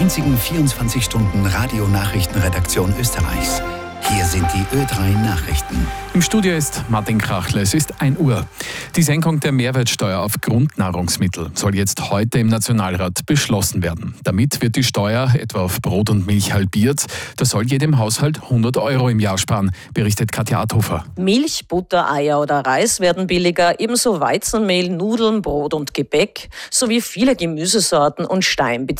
einzigen 24-Stunden-Radio-Nachrichtenredaktion Österreichs. Hier sind die Ö3 Nachrichten. Im Studio ist Martin Krachle. Es ist 1 Uhr. Die Senkung der Mehrwertsteuer auf Grundnahrungsmittel soll jetzt heute im Nationalrat beschlossen werden. Damit wird die Steuer etwa auf Brot und Milch halbiert. Das soll jedem Haushalt 100 € im Jahr sparen, berichtet Katja Adhofer. Milch, Butter, Eier oder Reis werden billiger, ebenso Weizenmehl, Nudeln, Brot und Gebäck sowie viele Gemüsesorten und Stein